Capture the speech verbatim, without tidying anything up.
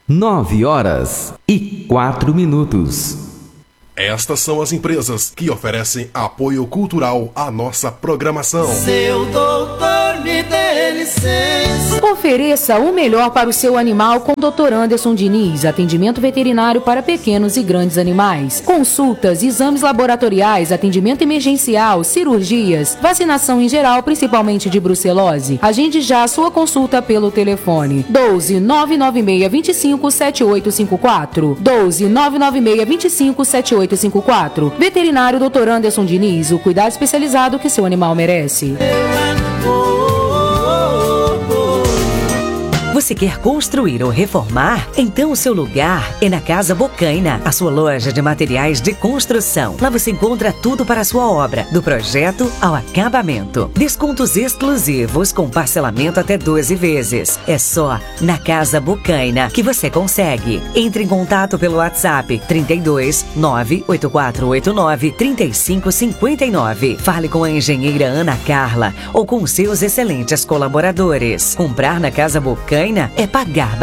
nove horas e quatro minutos. Estas são as empresas que oferecem apoio cultural à nossa programação. Seu doutor, me dê licença. Ofereça o melhor para o seu animal com doutor Anderson Diniz. Atendimento veterinário para pequenos e grandes animais. Consultas, exames laboratoriais, atendimento emergencial, cirurgias, vacinação em geral, principalmente de brucelose. Agende já a sua consulta pelo telefone doze, nove nove seis, vinte e cinco, setenta e oito cinquenta e quatro. doze, nove nove seis, vinte e cinco, setenta e oito cinquenta e quatro. Veterinário doutor Anderson Diniz, o cuidado especializado que seu animal merece. Você quer construir ou reformar? Então o seu lugar é na Casa Bocaina, a sua loja de materiais de construção. Lá você encontra tudo para a sua obra, do projeto ao acabamento. Descontos exclusivos com parcelamento até doze vezes. É só na Casa Bocaina que você consegue. Entre em contato pelo WhatsApp trinta e dois, nove oito quatro oito nove, trinta e cinco cinquenta e nove. Fale com a engenheira Ana Carla ou com seus excelentes colaboradores. Comprar na Casa Bocaina é pagar